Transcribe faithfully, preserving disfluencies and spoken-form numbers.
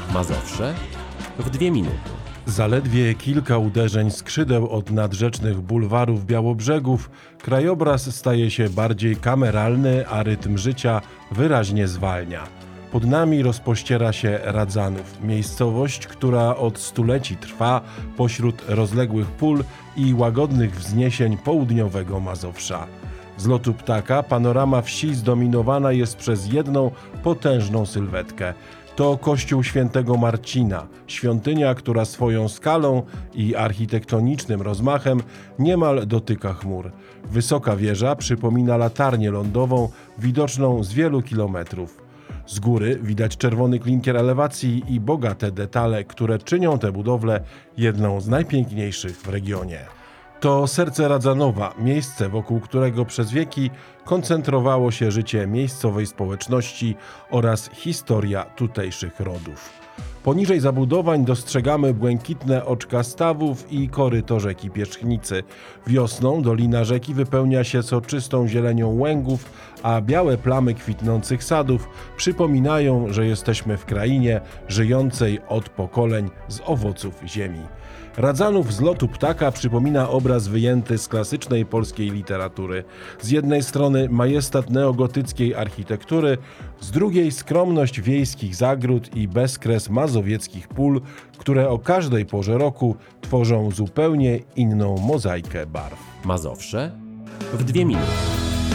Mazowsze w dwie minuty. Zaledwie kilka uderzeń skrzydeł od nadrzecznych bulwarów Białobrzegów, krajobraz staje się bardziej kameralny, a rytm życia wyraźnie zwalnia. Pod nami rozpościera się Radzanów, miejscowość, która od stuleci trwa pośród rozległych pól i łagodnych wzniesień południowego Mazowsza. Z lotu ptaka panorama wsi zdominowana jest przez jedną potężną sylwetkę. To kościół świętego Marcina, świątynia, która swoją skalą i architektonicznym rozmachem niemal dotyka chmur. Wysoka wieża przypomina latarnię lądową, widoczną z wielu kilometrów. Z góry widać czerwony klinkier elewacji i bogate detale, które czynią tę budowlę jedną z najpiękniejszych w regionie. To serce Radzanowa, miejsce, wokół którego przez wieki koncentrowało się życie miejscowej społeczności oraz historia tutejszych rodów. Poniżej zabudowań dostrzegamy błękitne oczka stawów i koryto rzeki Pierzchnicy. Wiosną dolina rzeki wypełnia się soczystą zielenią łęgów, a białe plamy kwitnących sadów przypominają, że jesteśmy w krainie żyjącej od pokoleń z owoców ziemi. Radzanów z lotu ptaka przypomina obraz wyjęty z klasycznej polskiej literatury. Z jednej strony majestat neogotyckiej architektury, z drugiej skromność wiejskich zagród i bezkres mazowieckich pól, które o każdej porze roku tworzą zupełnie inną mozaikę barw. Mazowsze w dwie minuty.